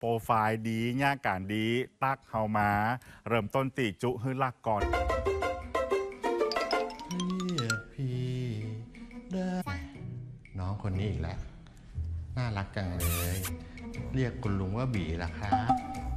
โปรไฟล์ดีหน้าการดีตักเฮามาเริ่มต้นติจุฮือลักก่อนเรียกพี่ได้น้องคนนี้อีกแล้วน่ารักจังเลยเรียกคุณลุงว่าบีล่ะครับ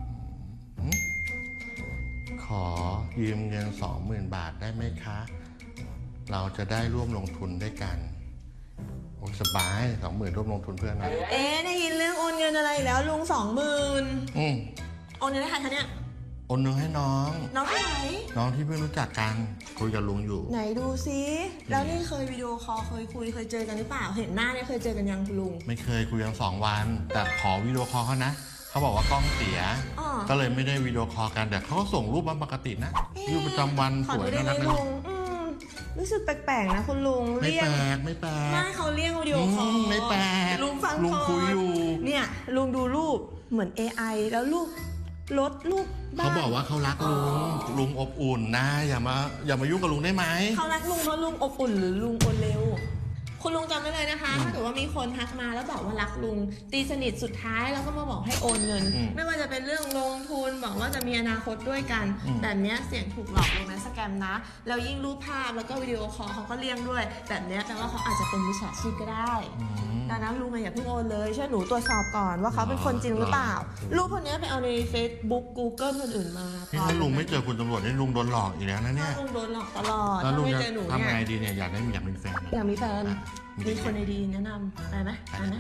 ขอยืมเงิน 20,000 บาทได้ไหมคะเราจะได้ร่วมลงทุนด้วยกันโอ้สบาย 20,000 ร่วมลงทุนเพื่อนนะได้ยินเรื่องโอนเงินอะไรแล้วลุง 20,000โอนเงินให้ใครคะเนี่ยโอนเงินให้น้องที่ไหนน้องที่เพิ่งรู้จักกันคุยกับลุงอยู่ไหนดูซิแล้วนี่เคยวิดีโอคอลเคยคุยเคยเจอกันหรือเปล่าเห็นหน้าเนี่ยเคยเจอกันยังคุณลุงไม่เคยคุยกัน2 วันแต่ขอวิดีโอคอลเขานะเขาบอกว่ากล้องเสียก็เลยไม่ได้วิดีโอคอลกันแต่เขาก็ส่งรูปมาปกตินะรูปประจำวันสวยน่ารักเลยรู้สึกแปลกๆนะคุณลุงไม่แปลกไม่เขาเรียกวิดีโอคอลไม่แปลกลุงฟังลุงคุยอยู่เนี่ยลุงดูรูปเหมือน AI แล้วรูปรถรูปเขาบอกว่าเขารักลุงอบอุ่นนะอย่ามายุ่งกับลุงได้ไหมเขารักลุงเพราะลุงอบอุ่นหรือลุงโอนเร็วคุณลุงจำไว้เลยนะคะถ้าเกิดว่ามีคนทักมาแล้วบอกว่ารักลุงตีสนิทสุดท้ายแล้วก็มาบอกให้โอนเงินไม่ว่าจะเป็นเรื่องลงทุนบอกว่าจะมีอนาคตด้วยกันแบบนี้เสี่ยงถูกหลอกลวงนะสแกมนะแล้วยิ่งรูปภาพแล้วก็วิดีโอคอลเขาก็เลี่ยงด้วยแบบนี้แปลว่าเขาอาจจะเป็นมิจฉาชีพก็ได้ดังนั้นลุงอย่าเพิ่งโอนเลยช่วยหนูตรวจสอบก่อนว่าเขาเป็นคนจริงหรือเปล่ารูปพวกนี้ไปเอาใน Facebook Google คนอื่นมาถ้าลุงไม่เจอคุณตำรวจนี่ลุงโดนหลอกอีกแล้วนะเนี่ยลุงโดนหลอกตลอดแล้วลุงจะทำไงดีเนี่ยอยากมีแฟนอยากมีแฟนมีคนดีแนะนำไปไหมไปไหม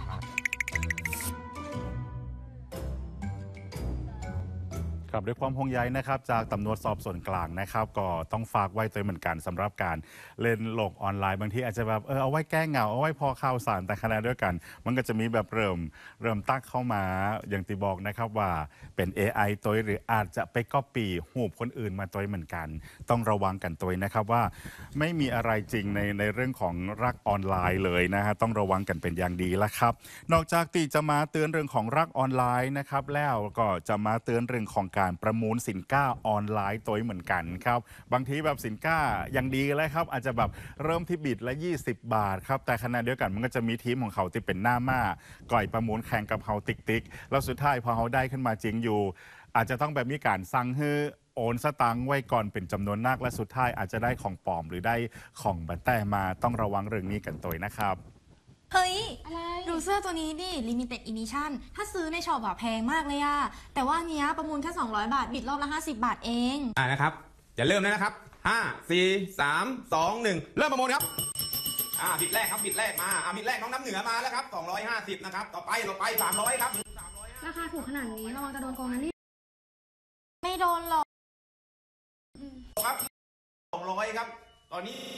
ครับด้วยความห่วงใยนะครับจากตำรวจสอบสวนกลางนะครับก็ต้องฝากไว้ตัวเหมือนกันสำหรับการเล่นโลกออนไลน์บางทีอาจจะแบบเอาไว้แก้เหงาเอาไว้พอข่าวสารแต่ขณะเดียวกันมันก็จะมีแบบเริ่มตั้งเข้ามาอย่างที่บอกนะครับว่าเป็น AI ตัวหรืออาจจะไปก๊อปปี้หูปคนอื่นมาตัวเหมือนกันต้องระวังกันตัวนะครับว่าไม่มีอะไรจริงในเรื่องของรักออนไลน์เลยนะฮะต้องระวังกันเป็นอย่างดีแล้วครับนอกจากตีจะมาเตือนเรื่องของรักออนไลน์นะครับแล้วก็จะมาเตือนเรื่องของการประมูลสินค้าออนไลน์ตัวเหมือนกันครับบางทีแบบสินค้ายังดีเลยครับอาจจะแบบเริ่มที่บิดละ20 บาทครับแต่ขณะเดียวกันมันก็จะมีทีมของเขาที่เป็นหน้าม่าก่อยประมูลแข่งกับเขาติ๊กแล้วสุดท้ายพอเขาได้ขึ้นมาจริงอยู่อาจจะต้องแบบมีการสั่งให้โอนสตังค์ไว้ก่อนเป็นจำนวนมากและสุดท้ายอาจจะได้ของปลอมหรือได้ของบัตรแต่มาต้องระวังเรื่องนี้กันตัวนะครับเฮ้ยอะไรดูเสื้อตัวนี้ดิ Limited Edition ถ้าซื้อในช็อปอะแพงมากเลยอะแต่ว่าเนี้ยประมูลแค่200 บาทบิดรอบละ50 บาทเองนะครับจะเริ่มแล้วนะครับ5 4 3 2 1เริ่มประมูลครับบิดแรกครับบิดแรกมาบิดแรกน้องน้ำเหนือมาแล้วครับ250นะครับต่อไป300ครับราคาถูกขนาดนี้ระวังจะโดนโกงนะนี่ไม่โดนหรอกครับ200ครับตอนนี้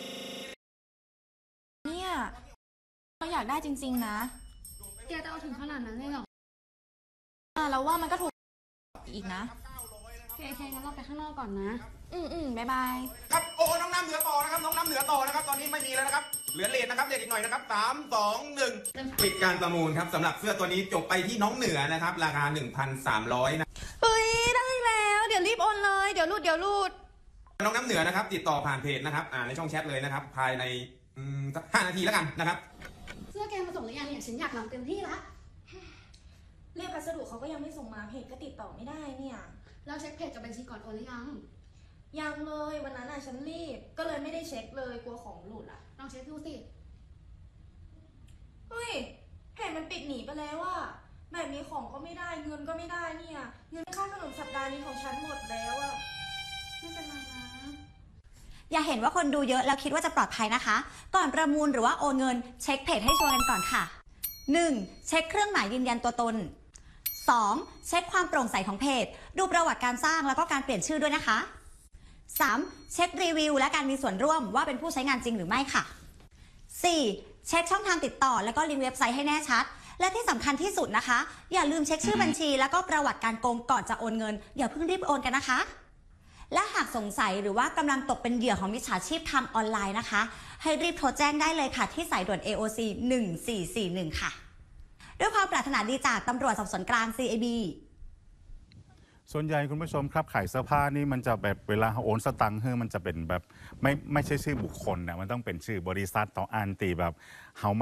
เนี่ยเราอยากได้จริงๆนะแกจะเอาถึงขนาดนั้นเลยเหรอแล้วว่ามันก็ถูกอีกนะโอเคงั้นเราไปข้างนอกก่อนนะบ๊ายบายครับโอ้น้องน้ำเหนือต่อนะครับน้องน้ำเหนือต่อนะครับตอนนี้ไม่มีแล้วนะครับเหลือเลทนะครับเลทอีกหน่อยนะครับ3 2 1ปิดการประมูลครับสำหรับเสื้อตัวนี้จบไปที่น้องเหนือนะครับราคา 1,300 นะเฮ้ยได้แล้วเดี๋ยวรีบโอนเลยเดี๋ยวรูดน้องน้ำเหนือนะครับติดต่อผ่านเพจนะครับในช่องแชทเลยนะครับภายใน5 นาทีแล้วกันนะครับเสื้อแกมาส่งหรือยังเนี่ยฉันอยากนำเต็มที่ละเรียกพัสดุเขาก็ยังไม่ส่งมาเพจก็ติดต่อไม่ได้เนี่ยเราเช็คเพจกับบัญชีก่อนโอนหรือยังเลยวันนั้นฉันรีบก็เลยไม่ได้เช็คเลยกลัวของหลุดลองเช็คดูสิเฮ้ยเพจมันปิดหนีไปแล้วอะแบบนี้ของก็ไม่ได้เงินก็ไม่ได้เนี่ยเงินค่าขนมสัปดาห์นี้ของฉันหมดแล้วอะไม่เป็นไรนะอย่าเห็นว่าคนดูเยอะแล้วคิดว่าจะปลอดภัยนะคะก่อนประมูลหรือว่าโอนเงินเช็คเพจให้ชัวร์กันก่อนค่ะ 1. เช็คเครื่องหมายยืนยันตัวตน 2. เช็คความโปร่งใสของเพจดูประวัติการสร้างแล้วก็การเปลี่ยนชื่อด้วยนะคะ 3. เช็ครีวิวและการมีส่วนร่วมว่าเป็นผู้ใช้งานจริงหรือไม่ค่ะ 4. เช็คช่องทางติดต่อแล้วก็ลิงก์เว็บไซต์ให้แน่ชัดและที่สำคัญที่สุดนะคะอย่าลืมเช็คชื่อบัญชีแล้วก็ประวัติการโกงก่อนจะโอนเงินอย่าเพิ่งรีบโอนกันนะคะและหากสงสัยหรือว่ากำลังตกเป็นเหยื่อของมิจฉาชีพทางออนไลน์นะคะให้รีบโทรแจ้งได้เลยค่ะที่สายด่วน AOC 1441ค่ะด้วยความปรารถนาดีจากตำรวจสอบสวนกลาง CAB ส่วนใหญ่คุณผู้ชมครับขายเสื้อผ้านี่มันจะแบบเวลาโอนสตังค์มันจะเป็นแบบไม่ใช่ชื่อบุคคลนะมันต้องเป็นชื่อบริษัทต่ออันตีแบบเฮา